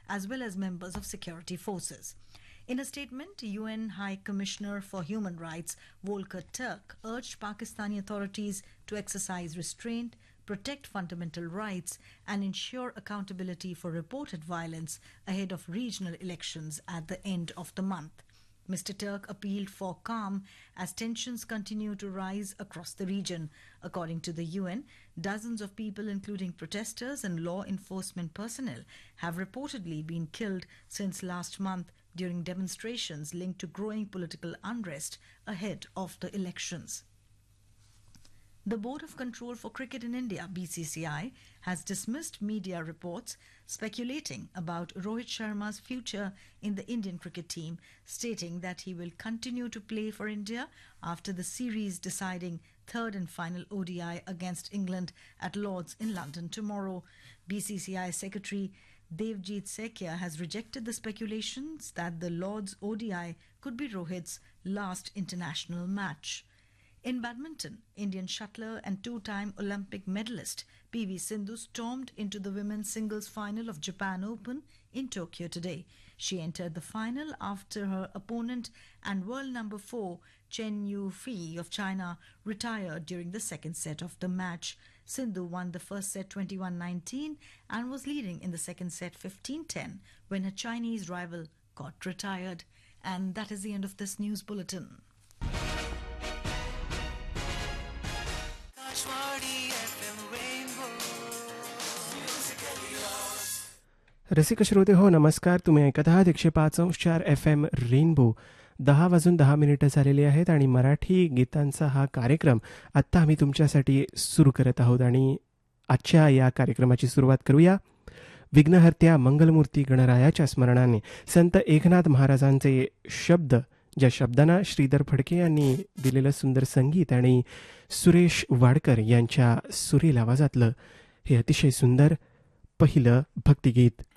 as well as members of security forces. In a statement, UN High Commissioner for Human Rights Volker Turk urged Pakistani authorities to exercise restraint, protect fundamental rights, and ensure accountability for reported violence ahead of regional elections at the end of the month. Mr. Turk appealed for calm as tensions continue to rise across the region. According to the UN, dozens of people, including protesters and law enforcement personnel, have reportedly been killed since last month during demonstrations linked to growing political unrest ahead of the elections. The Board of Control for Cricket in India, BCCI, has dismissed media reports speculating about Rohit Sharma's future in the Indian cricket team, stating that he will continue to play for India after the series deciding third and final ODI against England at Lord's in London tomorrow. BCCI Secretary Devjit Sekia has rejected the speculations that the Lord's ODI could be Rohit's last international match. In badminton, Indian shuttler and two-time Olympic medalist PV Sindhu stormed into the women's singles final of Japan Open in Tokyo today. She entered the final after her opponent and world number 4 Chen Yufei of China retired during the second set of the match. Sindhu won the first set 21-19 and was leading in the second set 15-10 when her Chinese rival got retired. And that is the end of this news bulletin. रसिक श्रोते हो नमस्कार. तुम्ही ऐकत आहात 105.4 FM rainbow. 10:10 झालेले आहेत आणि मराठी गीतांचा हा कार्यक्रम आत्ता आम्ही तुमच्यासाठी सुरू करत आहोत. आणि आजच्या या कार्यक्रमाची सुरुवात करूया विघ्नहर्त्या मंगलमूर्ती गणरायाच्या स्मरणाने संत एकनाथ महाराजांचे शब्द, ज्या शब्दांना श्रीधर फडके यांनी दिलेलं सुंदर संगीत आणि सुरेश वाडकर यांच्या सुरेल आवाजातलं हे अतिशय सुंदर पहिलं भक्तिगीत.